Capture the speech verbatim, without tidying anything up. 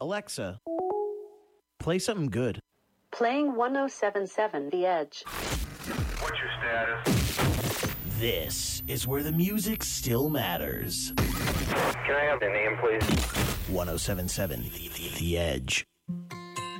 Alexa, play something good. Playing one oh seven point seven The Edge. What's your status? This is where the music still matters. Can I have the name, please? one oh seven point seven The Edge.